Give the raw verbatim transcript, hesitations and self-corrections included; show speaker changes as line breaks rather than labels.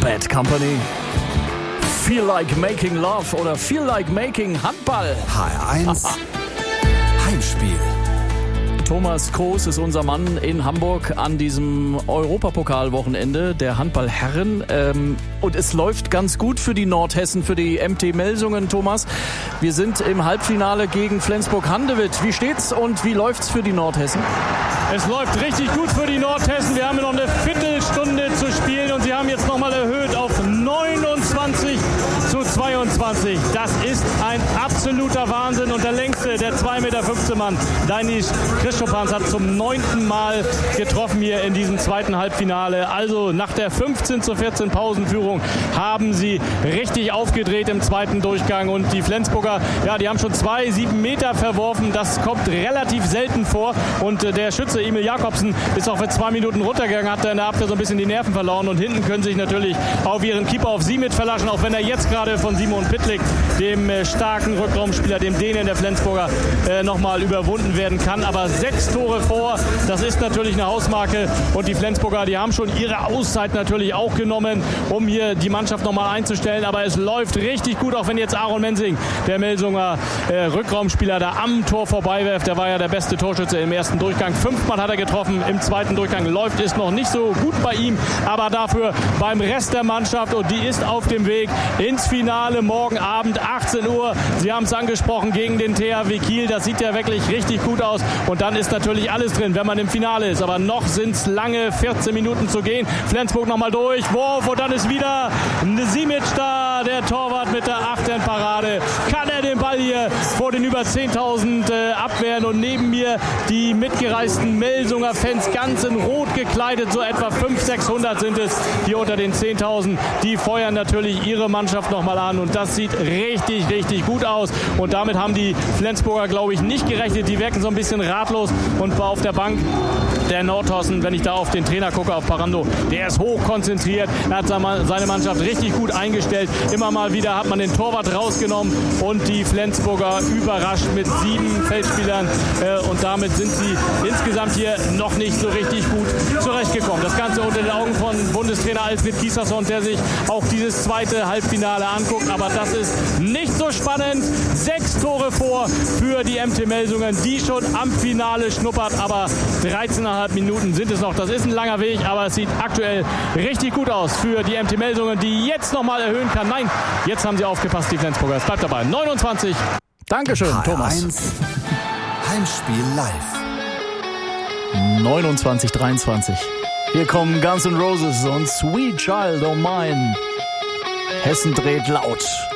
Bad Company. Feel like making love oder feel like making Handball.
H R eins Heimspiel.
Thomas Kroos ist unser Mann in Hamburg an diesem Europapokalwochenende der Handballherren. Ähm, und es läuft ganz gut für die Nordhessen, für die M T Melsungen, Thomas. Wir sind im Halbfinale gegen Flensburg-Handewitt. Wie steht's und wie läuft's für die Nordhessen?
Es läuft richtig gut für die Nordhessen. Wir haben noch eine Viertelstunde zu spielen und sie haben jetzt nochmal erhöht auf neunundzwanzig zu zweiundzwanzig. Das ist ein absoluter Wahnsinn. Und der längste, der zwei Meter fünfzehn Mann, Dainis Krischopans, hat zum neunten Mal getroffen hier in diesem zweiten Halbfinale. Also nach der fünfzehn zu vierzehn Pausenführung haben sie richtig aufgedreht im zweiten Durchgang. Und die Flensburger, ja, die haben schon zwei sieben Meter verworfen. Das kommt relativ selten vor. Und äh, der Schütze Emil Jakobsen ist auch für zwei Minuten runtergegangen, hat in der Abwehr so ein bisschen die Nerven verloren. Und hinten können sich natürlich auf ihren Keeper auf Simit verlassen, auch wenn er jetzt gerade von Simon Pitlick, dem äh, starken Rückraumspieler, dem Dänen der Flensburger, äh, nochmal überwunden werden kann. Aber sechs Tore vor, das ist natürlich eine Hausmarke. Und die Flensburger, die haben schon ihre Auszeit natürlich auch genommen, um hier die Mannschaft nochmal einzustellen. Aber es läuft richtig gut, auch wenn jetzt Aaron Mensing, der Melsunger äh, Rückraumspieler, da am Tor vorbeiwerft. Der war ja der beste Torschütze im ersten Durchgang. Fünfmal hat er getroffen, im zweiten Durchgang läuft es noch nicht so gut bei ihm, aber dafür beim Rest der Mannschaft, und die ist auf dem Weg ins Finale morgen Abend achtzehn Uhr. Sie haben es angesprochen, gegen den T H W Kiel. Das sieht ja wirklich richtig gut aus und dann ist natürlich alles drin, wenn man im Finale ist. Aber noch sind es lange vierzehn Minuten zu gehen. Flensburg nochmal durch, Wurf und dann ist wieder Simic da, der Torwart mit der achten Parade. Kann er den Ball hier vor den über zehntausend äh, abwehren und neben mir die mitgereisten Melsunger Fans ganz in Rot gekleidet, so etwa fünfhundert, sechshundert sind es hier unter den zehntausend. Die feuern natürlich ihre Mannschaft nochmal an und das sieht richtig, richtig gut aus. Und damit haben die Flensburger, glaube ich, nicht gerechnet. Die wirken so ein bisschen ratlos und war auf der Bank der Nordhessen, wenn ich da auf den Trainer gucke, auf Parando, der ist hoch konzentriert. Er hat seine Mannschaft richtig gut eingestellt. Immer mal wieder hat man den Torwart rausgenommen und die Flensburger überrascht mit sieben Feldspielern. Und damit sind sie insgesamt hier noch nicht so richtig gut zurechtgekommen. Das Ganze unter den Augen von Bundestrainer Alfred Gislason, der sich auch dieses zweite Halbfinale anguckt. Aber das ist nicht so spannend. Sechs Tore vor für die M T Melsungen, die schon am Finale schnuppert. Aber dreizehn Komma fünf Minuten sind es noch. Das ist ein langer Weg, aber es sieht aktuell richtig gut aus für die M T Melsungen, die jetzt nochmal erhöhen kann. Nein, jetzt haben sie aufgepasst, die Flensburger. Es bleibt dabei. neunundzwanzig.
Dankeschön, Thomas.
H R eins Heimspiel live.
neunundzwanzig dreiundzwanzig. Hier kommen Guns N' Roses und Sweet Child O' Mine. Hessen dreht laut.